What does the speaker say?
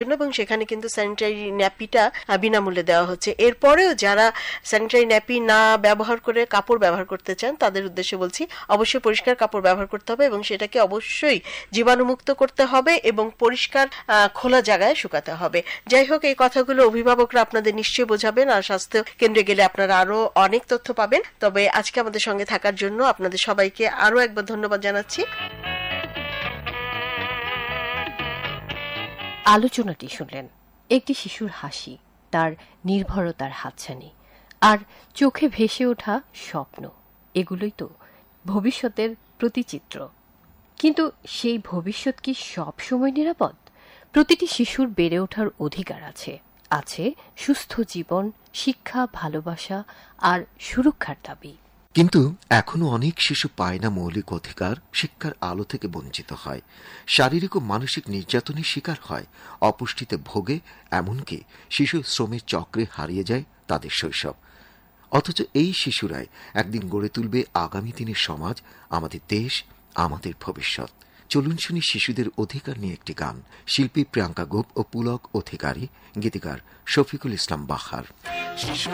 জন্য, এবং সেখানে কিন্তু স্যানিটারি ন্যাপিটা বিনামূল্যে দেওয়া হচ্ছে। এরপরেও যারা স্যানিটারি ন্যাপি না ব্যবহার করে কাপড় ব্যবহার করতে চান তাদের উদ্দেশ্যে বলছি, অবশ্যই পরিষ্কার কাপড় ব্যবহার করতে হবে এবং সেটাকে অবশ্যই জীবাণুমুক্ত করতে হবে এবং পরিষ্কার খোলা জায়গায় শুকাতে হবে। যাই হোক, এই কথাগুলো অভিভাবকরা আপনাদের নিশ্চয়ই বোঝাবেন, আর স্বাস্থ্য কেন্দ্রে গেলে আপনারা আরো অনেক তথ্য পাবেন। তবে আজকে আমাদের সঙ্গে থাকার জন্য আপনাদের সবাইকে আরো একবার ধন্যবাদ জানাচ্ছি। আলোচনাটি শুনলেন একটি শিশুর হাসি, তার নির্ভরতার হাতছানি আর চোখে ভেসে ওঠা স্বপ্ন, এগুলোই তো ভবিষ্যতের প্রতিচিত্র। কিন্তু সেই ভবিষ্যৎ কি সব সময় নিরাপদ? প্রতিটি শিশুর বেড়ে ওঠার অধিকার আছে, আছে সুস্থ জীবন, শিক্ষা, ভালোবাসা আর সুরক্ষার দাবি। কিন্তু এখনো অনেক শিশু পায় না মৌলিক অধিকার, শিক্ষার আলো থেকে বঞ্চিত হয়, শারীরিক ও মানসিক নির্যাতনের শিকার হয়, অপুষ্টিতে ভোগে, এমনকি শিশু শ্রমের চক্রে হারিয়ে যায় তাদের শৈশব। অথচ এই শিশুরাই একদিন গড়ে তুলবে আগামী দিনের সমাজ, আমাদের দেশ, আমাদের ভবিষ্যৎ। চলুন শুনি শিশুদের অধিকার নিয়ে একটি গান। শিল্পী প্রিয়াঙ্কা গোপ ও পুলক অধিকারী, গীতিকার শফিকুল ইসলাম বাহার।